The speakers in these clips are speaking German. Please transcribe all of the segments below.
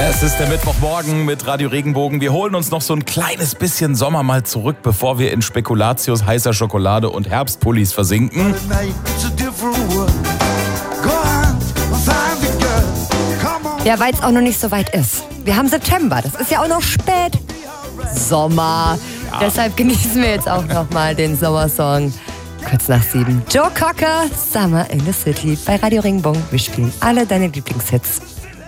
Es ist der Mittwochmorgen mit Radio Regenbogen. Wir holen uns noch so ein kleines bisschen Sommer mal zurück, bevor wir in Spekulatius, heißer Schokolade und Herbstpullis versinken. Ja, weil es auch noch nicht so weit ist. Wir haben September, das ist ja auch noch spät. Sommer. Ja. Deshalb genießen wir jetzt auch noch mal den Sommersong. Kurz nach 7. Joe Cocker, Summer in the City bei Radio Regenbogen. Wir spielen alle deine Lieblingshits.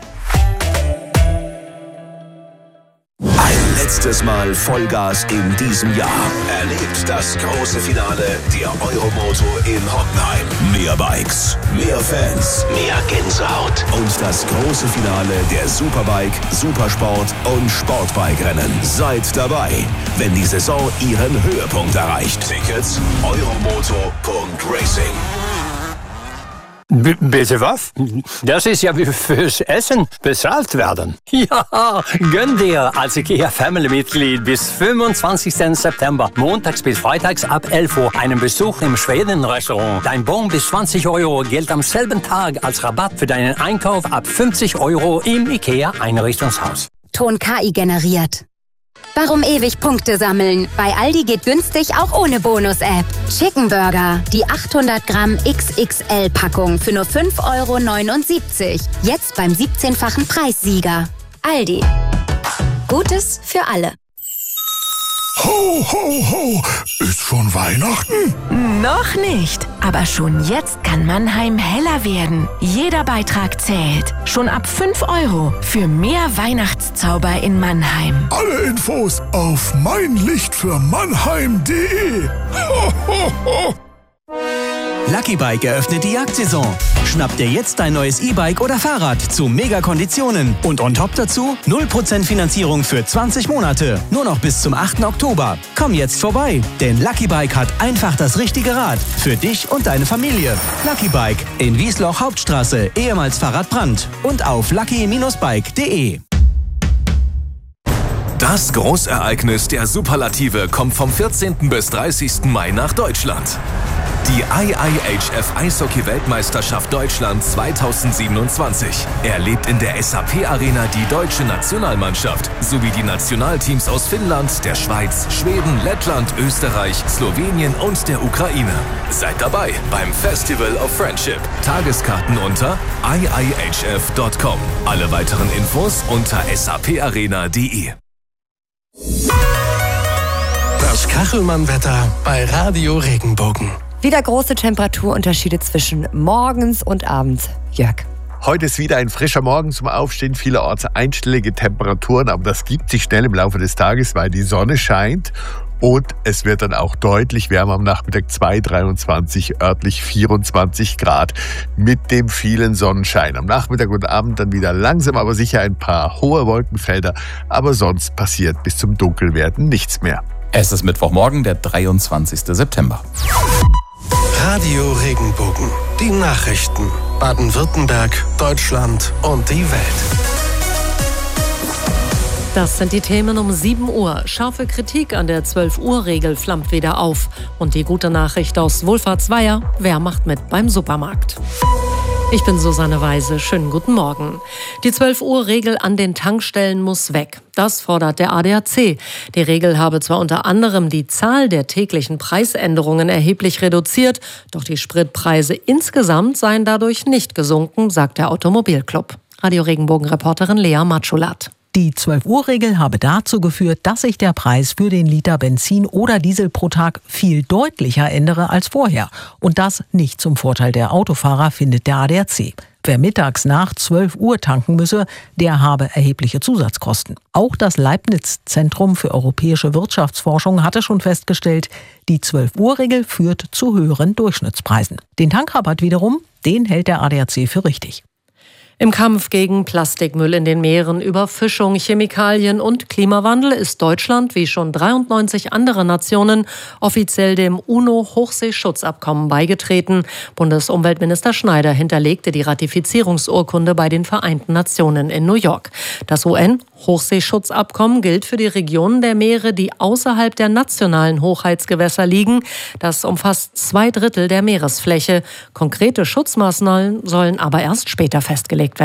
Letztes Mal Vollgas in diesem Jahr. Erlebt das große Finale der Euromoto in Hockenheim. Mehr Bikes, mehr Fans, mehr Gänsehaut. Und das große Finale der Superbike, Supersport und Sportbike-Rennen. Seid dabei, wenn die Saison ihren Höhepunkt erreicht. Tickets euromoto.racing. Bitte was? Das ist ja wie fürs Essen bezahlt werden. Ja, gönn dir als IKEA-Family-Mitglied bis 25. September, montags bis freitags ab 11 Uhr, einen Besuch im Schweden-Restaurant. Dein Bon bis 20 Euro gilt am selben Tag als Rabatt für deinen Einkauf ab 50 Euro im IKEA-Einrichtungshaus. Ton KI generiert. Warum ewig Punkte sammeln? Bei Aldi geht günstig auch ohne Bonus-App. Chicken Burger, die 800 Gramm XXL-Packung für nur 5,79 €. Jetzt beim 17-fachen Preissieger. Aldi. Gutes für alle. Ho, ho, ho! Ist schon Weihnachten? Noch nicht. Aber schon jetzt kann Mannheim heller werden. Jeder Beitrag zählt. Schon ab 5 € für mehr Weihnachtszauber in Mannheim. Alle Infos auf meinlichtfürmannheim.de. Ho, ho, ho! Lucky Bike eröffnet die Jagdsaison. Schnapp dir jetzt dein neues E-Bike oder Fahrrad zu Mega-Konditionen. Und on top dazu 0% Finanzierung für 20 Monate. Nur noch bis zum 8. Oktober. Komm jetzt vorbei, denn Lucky Bike hat einfach das richtige Rad. Für dich und deine Familie. Lucky Bike in Wiesloch Hauptstraße, ehemals Fahrradbrand. Und auf lucky-bike.de. Das Großereignis der Superlative kommt vom 14. bis 30. Mai nach Deutschland. Die IIHF Eishockey-Weltmeisterschaft Deutschland 2027 erlebt in der SAP Arena die deutsche Nationalmannschaft sowie die Nationalteams aus Finnland, der Schweiz, Schweden, Lettland, Österreich, Slowenien und der Ukraine. Seid dabei beim Festival of Friendship. Tageskarten unter iihf.com. Alle weiteren Infos unter saparena.de. Das Kachelmann-Wetter bei Radio Regenbogen. Wieder große Temperaturunterschiede zwischen morgens und abends. Jörg. Heute ist wieder ein frischer Morgen zum Aufstehen, vielerorts einstellige Temperaturen, aber das gibt sich schnell im Laufe des Tages, weil die Sonne scheint und es wird dann auch deutlich wärmer am Nachmittag, 23, örtlich 24 Grad mit dem vielen Sonnenschein. Am Nachmittag und Abend dann wieder langsam, aber sicher ein paar hohe Wolkenfelder, aber sonst passiert bis zum Dunkelwerden nichts mehr. Es ist Mittwochmorgen, der 23. September. Radio Regenbogen. Die Nachrichten. Baden-Württemberg, Deutschland und die Welt. Das sind die Themen um 7 Uhr. Scharfe Kritik an der 12-Uhr-Regel flammt wieder auf. Und die gute Nachricht aus Wohlfahrtsweier: Wer macht mit beim Supermarkt? Ich bin Susanne Weise. Schönen guten Morgen. Die 12-Uhr-Regel an den Tankstellen muss weg. Das fordert der ADAC. Die Regel habe zwar unter anderem die Zahl der täglichen Preisänderungen erheblich reduziert, doch die Spritpreise insgesamt seien dadurch nicht gesunken, sagt der Automobilclub. Radio Regenbogen-Reporterin Lea Matschulat. Die 12-Uhr-Regel habe dazu geführt, dass sich der Preis für den Liter Benzin oder Diesel pro Tag viel deutlicher ändere als vorher. Und das nicht zum Vorteil der Autofahrer, findet der ADAC. Wer mittags nach 12 Uhr tanken müsse, der habe erhebliche Zusatzkosten. Auch das Leibniz-Zentrum für europäische Wirtschaftsforschung hatte schon festgestellt, die 12-Uhr-Regel führt zu höheren Durchschnittspreisen. Den Tankrabatt wiederum, den hält der ADAC für richtig. Im Kampf gegen Plastikmüll in den Meeren, Überfischung, Chemikalien und Klimawandel ist Deutschland, wie schon 93 andere Nationen, offiziell dem UNO-Hochseeschutzabkommen beigetreten. Bundesumweltminister Schneider hinterlegte die Ratifizierungsurkunde bei den Vereinten Nationen in New York. Das UN-Hochseeschutzabkommen gilt für die Regionen der Meere, die außerhalb der nationalen Hoheitsgewässer liegen. Das umfasst 2/3 der Meeresfläche. Konkrete Schutzmaßnahmen sollen aber erst später festgelegt werden.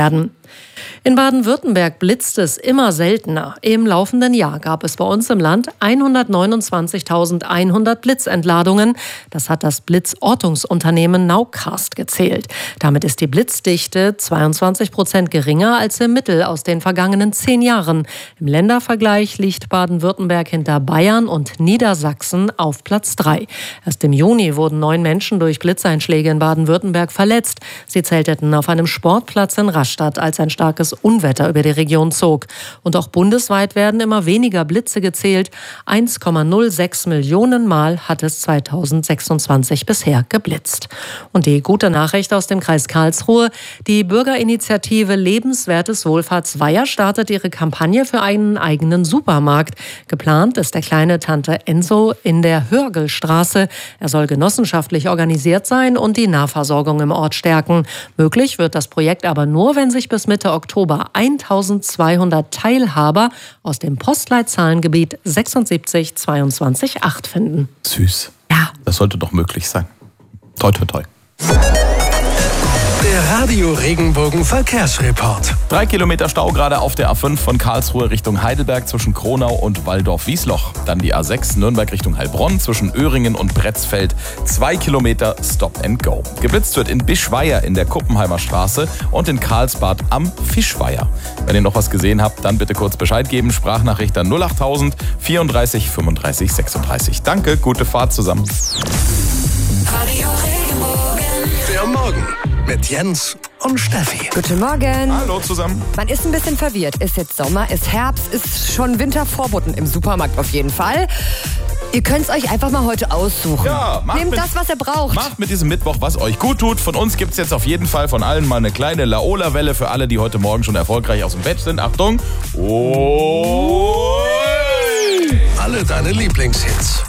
In Baden-Württemberg blitzt es immer seltener. Im laufenden Jahr gab es bei uns im Land 129.100 Blitzentladungen. Das hat das Blitzortungsunternehmen Naucast gezählt. Damit ist die Blitzdichte 22% geringer als im Mittel aus den vergangenen 10 Jahren. Im Ländervergleich liegt Baden-Württemberg hinter Bayern und Niedersachsen auf Platz 3. Erst im Juni wurden 9 Menschen durch Blitzeinschläge in Baden-Württemberg verletzt. Sie zelteten auf einem Sportplatz in Rastatt, als ein starkes Unwetter über die Region zog. Und auch bundesweit werden immer weniger Blitze gezählt. 1,06 Millionen Mal hat es 2026 bisher geblitzt. Und die gute Nachricht aus dem Kreis Karlsruhe: Die Bürgerinitiative Lebenswertes Wohlfahrtsweiher startet ihre Kampagne für einen eigenen Supermarkt. Geplant ist der kleine Tante Enso in der Hörgelstraße. Er soll genossenschaftlich organisiert sein und die Nahversorgung im Ort stärken. Möglich wird das Projekt aber nur, wenn sich bis Mitte Oktober 1200 Teilhaber aus dem Postleitzahlengebiet 76228 finden. Süß. Ja. Das sollte doch möglich sein. Toi, toi, toi. Der Radio Regenbogen Verkehrsreport. 3 Kilometer Stau gerade auf der A5 von Karlsruhe Richtung Heidelberg zwischen Kronau und Walldorf-Wiesloch. Dann die A6 Nürnberg Richtung Heilbronn zwischen Öhringen und Bretzfeld. 2 Kilometer Stop and Go. Geblitzt wird in Bischweier in der Kuppenheimer Straße und in Karlsbad am Fischweier. Wenn ihr noch was gesehen habt, dann bitte kurz Bescheid geben. Sprachnachricht an 08000 34 35 36. Danke, gute Fahrt zusammen. Der Morgen mit Jens und Steffi. Guten Morgen. Hallo zusammen. Man ist ein bisschen verwirrt. Ist jetzt Sommer, ist Herbst, ist schon Wintervorboten im Supermarkt auf jeden Fall. Ihr könnt es euch einfach mal heute aussuchen. Ja, nehmt das, was ihr braucht. Macht mit diesem Mittwoch, was euch gut tut. Von uns gibt es jetzt auf jeden Fall von allen mal eine kleine Laola-Welle für alle, die heute Morgen schon erfolgreich aus dem Bett sind. Achtung. Alle deine Lieblingshits.